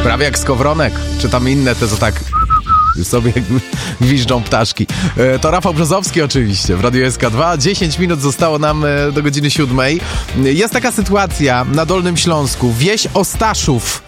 Prawie jak Skowronek, czy tam inne te, co tak sobie gwiżdżą ptaszki. To Rafał Brzozowski oczywiście w Radiu SK2. 10 minut zostało nam do godziny 7. Jest taka sytuacja na Dolnym Śląsku. Wieś Ostaszów